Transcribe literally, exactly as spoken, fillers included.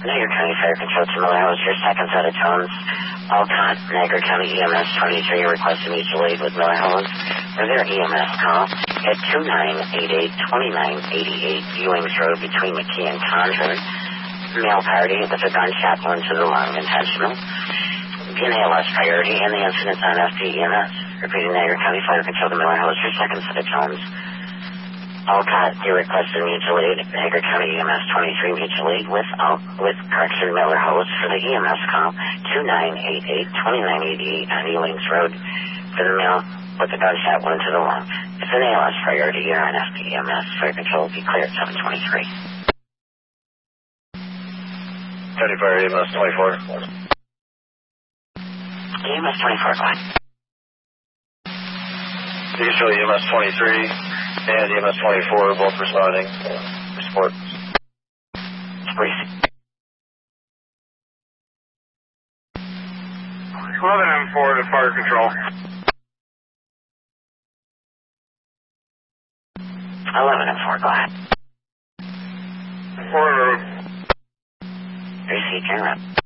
Niagara County Fire Control to Miller Hills, your second set of tones. Alcott, Niagara County E M S twenty-three requesting mutual aid with Miller Hills for their E M S call at two nine eight eight, two nine eight eight Ewings Road between McKee and Concord. Male party with a gunshot wound to the lung, intentional. P N A L S priority and the incident on F D E M S. Repeating Niagara County Fire Control to Miller Hills, your second set of tones. Alcott, you requested mutual aid. Niagara County E M S twenty-three mutual aid with uh, with correction Miller Hills for the E M S call two nine eight eight, two nine eight eight on Ewings Road for the male with the gunshot wound to the lung. If an A L S priority, you're on F D E M S. Fire Control will be clear at seven twenty-three. County Fire E M S twenty-four. E M S twenty-four, go ahead. Mutual E M S twenty-three and E M S twenty-four both responding. Support. Brief. eleven M four to Fire Control. eleven and four, go ahead. Ford Road. Receive, turn around.